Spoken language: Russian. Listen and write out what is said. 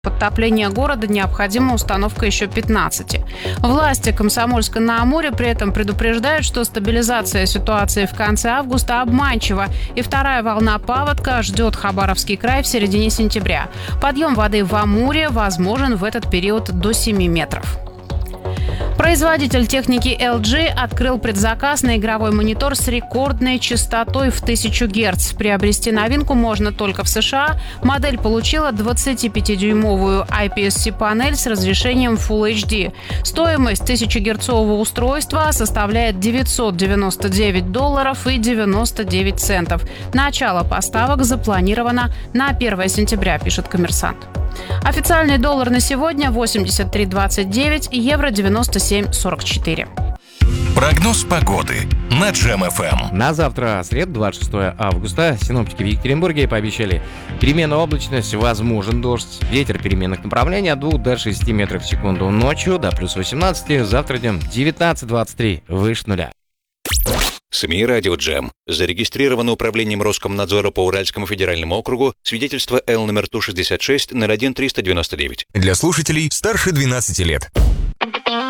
подтопления города необходима установка еще 15. Власти Комсомольска-на-Амуре при этом предупреждают, что стабилизация ситуации в конце августа обманчива, и вторая волна паводка ждет Хабаровский край в середине сентября. Подъем воды в Амуре возможен в этот период до 7 метров. Производитель техники LG открыл предзаказ на игровой монитор с рекордной частотой в 1000 Гц. Приобрести новинку можно только в США. Модель получила 25-дюймовую IPSC-панель с разрешением Full HD. Стоимость 1000-герцового устройства составляет $999 и 99 центов. Начало поставок запланировано на 1 сентября, пишет «Коммерсант». Официальный доллар на сегодня 83.29 и евро 97.44. Прогноз погоды на Джем ФМ. На завтра, среду, 26 августа, синоптики в Екатеринбурге пообещали переменную облачность, возможен дождь, ветер переменных направлений от 2 до 6 метров в секунду. Ночью до плюс 18, завтра днем 19-23, выше нуля. СМИ «Радио Джем». Зарегистрировано управлением Роскомнадзора по Уральскому федеральному округу свидетельство Л номер Ту-66 01-399. Для слушателей старше 12 лет.